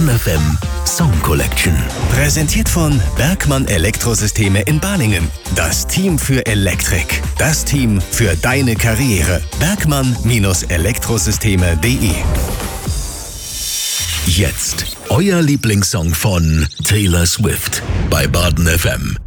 Baden FM Song Collection. Präsentiert von Bergmann Elektrosysteme in Balingen. Das Team für Elektrik. Das Team für deine Karriere. Bergmann-Elektrosysteme.de. Jetzt euer Lieblingssong von Taylor Swift bei Baden FM.